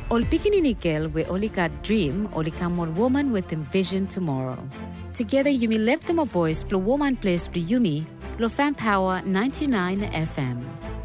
Ol pikininikil we only got dream, only come one woman with envision tomorrow. Together you may lift them a voice, blow woman place, blow yumi, lo fan power 99 FM.